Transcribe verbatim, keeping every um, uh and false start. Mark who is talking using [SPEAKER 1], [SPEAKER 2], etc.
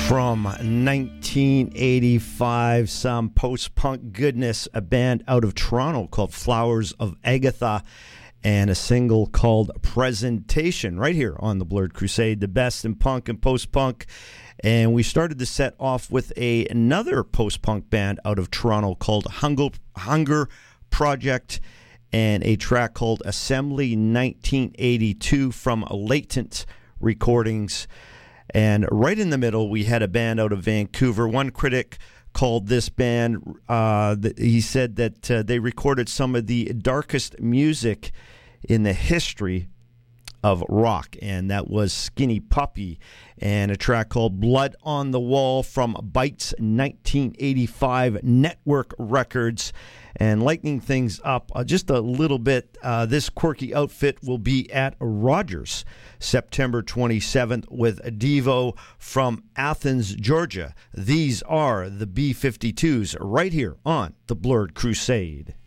[SPEAKER 1] From nineteen eighty-five, some post-punk goodness, a band out of Toronto called Flowers of Agatha, and a single called Presentation, right here on the Blurred Crusade, the best in punk and post-punk. And we started the set off with a, another post-punk band out of Toronto called Hunger, Hunger Project, and a track called Assembly nineteen eighty-two from Latent Recordings. And right in the middle, we had a band out of Vancouver. One critic called this band, uh, he said that uh, they recorded some of the darkest music in the history of rock, and that was Skinny Puppy, and a track called Blood on the Wall from Bites nineteen eighty-five Network Records. And lightening things up uh, just a little bit, uh, this quirky outfit will be at Rogers September twenty-seventh with Devo from Athens, Georgia. These are the B fifty-twos right here on the Blurred Crusade.